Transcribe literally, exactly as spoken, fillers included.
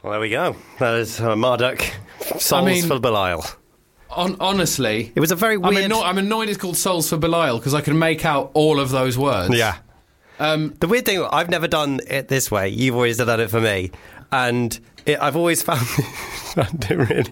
Well, there we go. That is uh, Marduk, Souls I mean, for Belial. On, honestly, It was a very weird... I'm, anno- I'm annoyed it's called Souls for Belial because I can make out all of those words. Yeah. Um, The weird thing, I've never done it this way. You've always done it for me. And it, I've always found, found it really